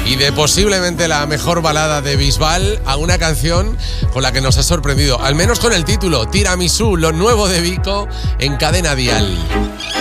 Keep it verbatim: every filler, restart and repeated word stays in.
y de posiblemente la mejor balada de Bisbal a una canción con la que nos ha sorprendido, al menos con el título, Tiramisú, lo nuevo de Vico en Cadena Dial.